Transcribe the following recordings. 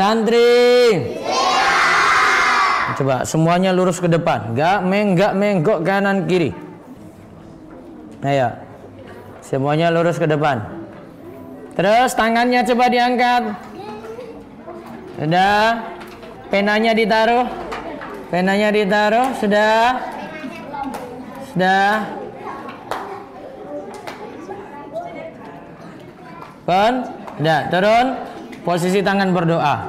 Santri. Coba semuanya lurus ke depan. Enggak menggok kanan kiri. Ayo. Semuanya lurus ke depan. Terus tangannya coba diangkat. Sudah. Penanya ditaruh. Sudah. Sudah, turun. Posisi tangan berdoa.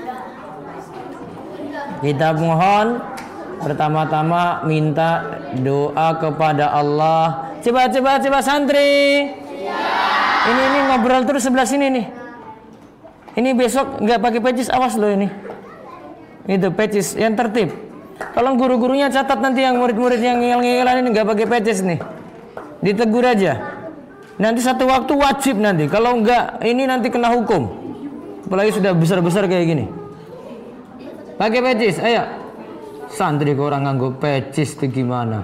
Kita mohon pertama-tama minta doa kepada Allah. Coba santri. Ini ngobrol terus sebelah sini nih. Ini besok nggak pakai pecis, awas loh ini. Itu pecis yang tertib. Tolong guru-gurunya catat nanti yang murid-murid yang ngeyel-ngeyelan ini nggak pakai pecis nih. Ditegur aja. Nanti satu waktu wajib nanti. Kalau enggak, ini nanti kena hukum. Apalagi sudah besar-besar kayak gini. Pakai pecis, ayo. Santri kok orang nganggo pecis itu gimana?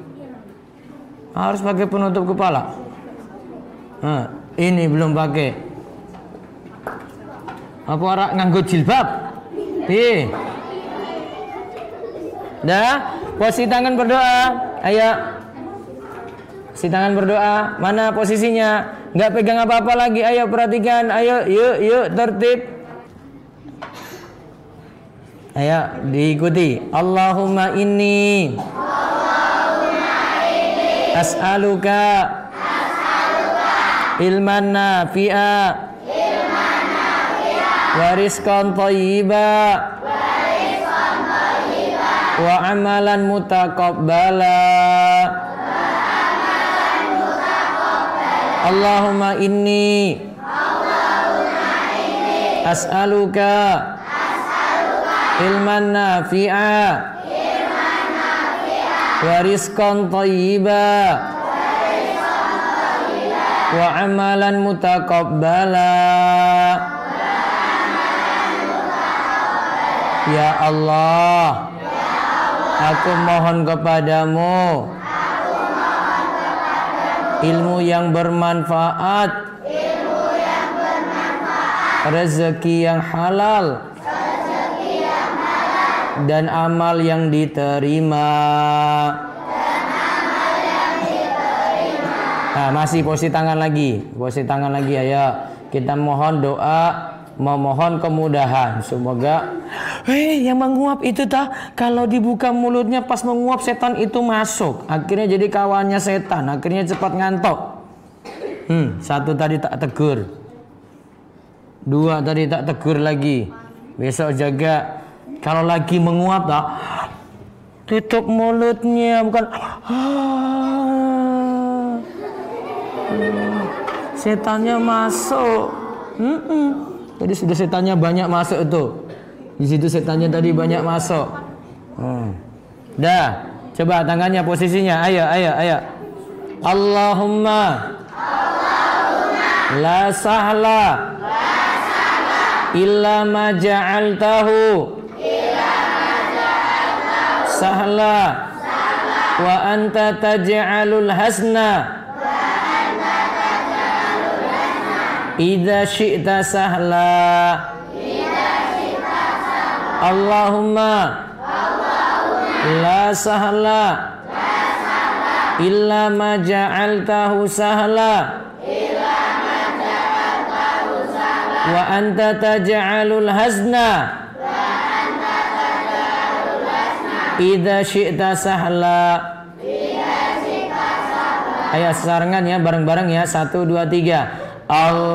Harus pakai penutup kepala. Nah, ini belum pakai. Apa orang nganggo jilbab? Dah, posisi tangan berdoa. Ayo. Si tangan berdoa, mana posisinya? Nggak pegang apa-apa lagi. Ayo perhatikan, ayo, yuk, tertib. Ayo diikuti. Allahumma inni as'aluka ilman nafi'a wa rizqan thayyiba wa amalan mutaqabbala. Allahumma inni as'aluka ilman nafi'a wa rizqan thayyiba wa amalan mutaqabbala. Ya Allah, aku mohon kepadamu ilmu yang bermanfaat, rezeki yang halal, dan amal yang diterima. Nah, masih posisi tangan lagi, ayo. Kita mohon doa, memohon kemudahan. Semoga yang menguap itu kalau dibuka mulutnya pas menguap setan itu masuk. Akhirnya jadi kawannya setan. Akhirnya cepat ngantuk. Satu tadi tak tegur. Dua tadi tak tegur lagi. Besok jaga kalau lagi menguap tutup mulutnya, bukan setannya masuk. Tadi sudah setannya banyak masuk itu. Di situ setannya tadi banyak masuk. Dah, coba tangannya posisinya. Ayo. Allahumma la sahla illa ma ja'altahu sahla wa anta taj'alul hasna idza syi'ta sahla. Allahumma la sahla illa ma ja'altahu sahla wa anta taj'alul hazna idza syi'ta sahla. Ayo sesarengan ya, bareng-bareng ya. 1, 2, 3. Allah